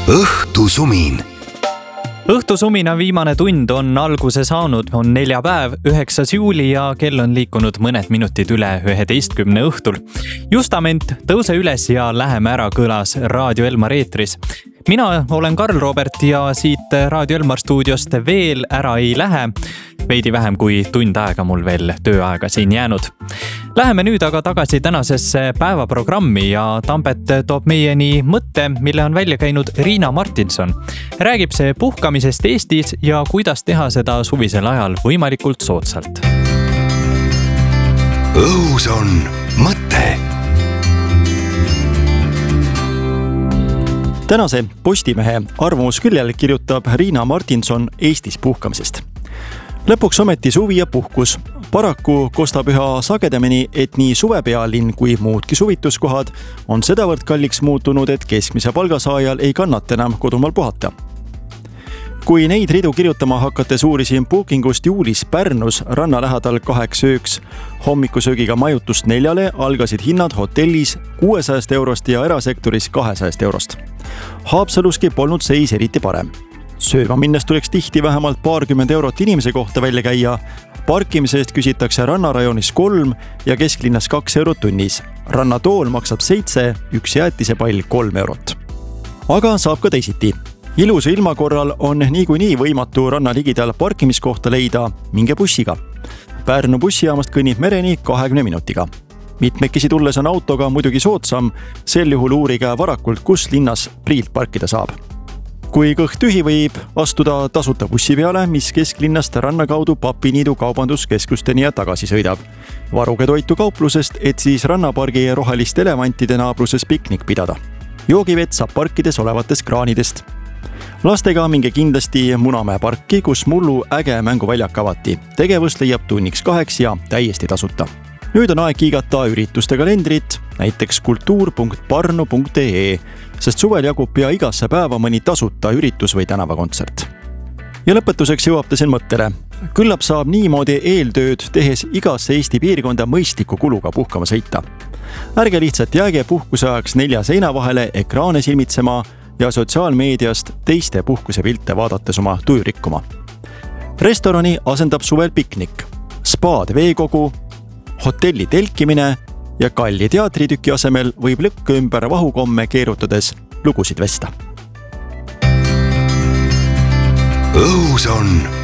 Õhtusumin. Õhtusumina viimane tund on alguse saanud, on neljapäev, 9. juuli ja kell on liikunud mõned minutid üle 11 õhtul. Justament Tõuse üles ja läheme ära kõlas Raadio Elmar eetris. Mina olen Karl Robert ja siit Raadio Elmar stuudiost veel ära ei lähe. Veidi vähem kui tund aega mul veel tööaega siin jäänud. Läheme nüüd aga tagasi tänasesse päevaprogrammi ja Tambet toob meieni mõtte, mille on välja käinud Riina Martinson. Räägib see puhkamisest Eestis ja kuidas teha seda suvisel ajal võimalikult soodsalt. Õhus on mõte. Tänase Postimehe arvamusküljel kirjutab Riina Martinson Eestis puhkamisest. Lõpuks ometi suvi ja puhkus. Paraku kostab üha sagedamini, et nii suvepealinn kui muudki suvituskohad on sedavõrd kalliks muutunud, et keskmise palgasaajal ei kannata enam kodumaal puhata. Kui neid ridu kirjutama hakates uurisin bookingust juulis Pärnus ranna lähedal 8 ööks hommikusöögiga majutust 4, algasid hinnad hotellis 600 eurost ja erasektoris 200 eurost. Haapsaluski polnud seis eriti parem. Sööma minnes tuleks tihti vähemalt paarkümmend eurot inimese kohta välja käia. Parkimise eest küsitakse rannarajonis 3 ja kesklinnas 2 eurot tunnis. Rannatool maksab 7, üks jäätisepall 3 eurot. Aga saab ka teisiti. Ilusa ilma korral on niikuinii võimatu ranna ligidal parkimiskohta leida, minge bussiga. Pärnu bussijaamast kõnnib mereni 20 minutiga. Mitmekesi tulles on autoga muidugi soodsam, sel juhul uurige varakult, kus linnas priilt parkida saab. Kui kõht tühi, võib astuda tasuta bussi peale, mis kesklinnast ranna kaudu Papiniidu kaubanduskeskusteni ja tagasi sõidab. Varuge toitu kauplusest, et siis rannapargi roheliste elevantide naabruses piknik pidada. Joogivett saab parkides olevatest kraanidest. Lastega minge kindlasti Munamäe parki, kus mullu äge mänguväljak avati. Tegevus leiab tunniks 2 ja täiesti tasuta. Nüüd on aeg kiigata ürituste kalendrit, näiteks kultuur.parnu.ee, sest suvel jagub pea igasse päeva mõni tasuta üritus või tänavakontsert. Ja lõpetuseks jõuab ta siin mõttele. Küllap saab niimoodi eeltööd tehes igasse Eesti piirkonda mõistliku kuluga puhkama sõita. Ärge lihtsalt jääge puhkuse ajaks 4 seina vahele ekraane silmitsema ja sotsiaalmeediast teiste puhkuse pilte vaadates oma tuju rikkuma. Restorani asendab suvel piknik, spaad veekogu, hotelli telkimine ja kalli teatritüki asemel võib lõkke ümber vahukomme keerutades lugusid vesta. Õhus on